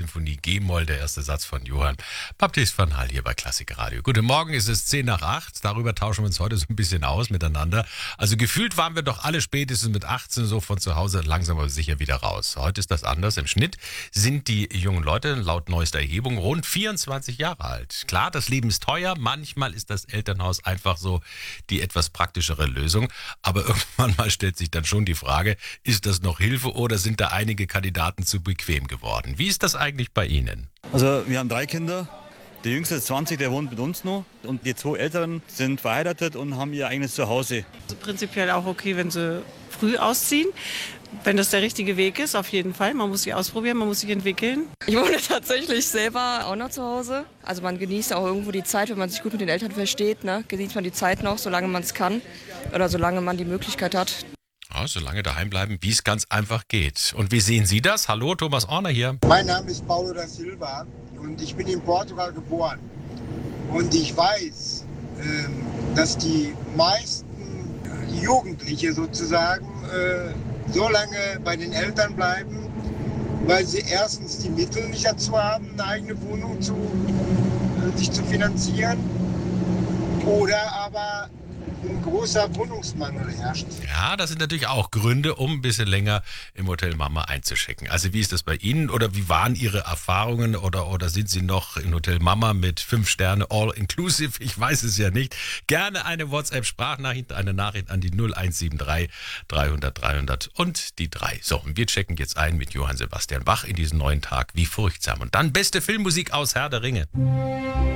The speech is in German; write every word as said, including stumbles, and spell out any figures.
Symphonie G-Moll, der erste Satz von Johann Baptist van Hall hier bei Klassik Radio. Guten Morgen, es ist zehn nach acht. Darüber tauschen wir uns heute so ein bisschen aus miteinander. Also gefühlt waren wir doch alle spätestens mit achtzehn so von zu Hause langsam aber sicher wieder raus. Heute ist das anders. Im Schnitt sind die jungen Leute laut neuester Erhebung rund vierundzwanzig Jahre alt. Klar, das Leben ist teuer. Manchmal ist das Elternhaus einfach so die etwas praktischere Lösung. Aber irgendwann mal stellt sich dann schon die Frage, ist das noch Hilfe oder sind da einige Kandidaten zu bequem geworden? Wie ist das eigentlich bei Ihnen? Also wir haben drei Kinder. Der jüngste ist zwanzig, der wohnt mit uns noch. Und die zwei Älteren sind verheiratet und haben ihr eigenes Zuhause. Also prinzipiell auch okay, wenn sie früh ausziehen. Wenn das der richtige Weg ist, auf jeden Fall. Man muss sich ausprobieren, man muss sich entwickeln. Ich wohne tatsächlich selber auch noch zu Hause. Also man genießt auch irgendwo die Zeit, wenn man sich gut mit den Eltern versteht. Ne? Genießt man die Zeit noch, solange man es kann oder solange man die Möglichkeit hat. Ja, solange daheim bleiben, wie es ganz einfach geht. Und wie sehen Sie das? Hallo, Thomas Orner hier. Mein Name ist Paulo da Silva und ich bin in Portugal geboren. Und ich weiß, ähm, dass die meisten Jugendliche sozusagen äh, so lange bei den Eltern bleiben, weil sie erstens die Mittel nicht dazu haben, eine eigene Wohnung zu, äh, sich zu finanzieren, oder aber ein großer Wohnungsmangel herrscht. Ja, das sind natürlich auch Gründe, um ein bisschen länger im Hotel Mama einzuchecken. Also wie ist das bei Ihnen oder wie waren Ihre Erfahrungen oder, oder sind Sie noch im Hotel Mama mit fünf Sterne all-inclusive? Ich weiß es ja nicht. Gerne eine WhatsApp-Sprachnachricht, eine Nachricht an die null eins sieben drei dreihundert dreihundert und die drei. So, und wir checken jetzt ein mit Johann Sebastian Bach in diesen neuen Tag, wie furchtsam. Und dann beste Filmmusik aus Herr der Ringe.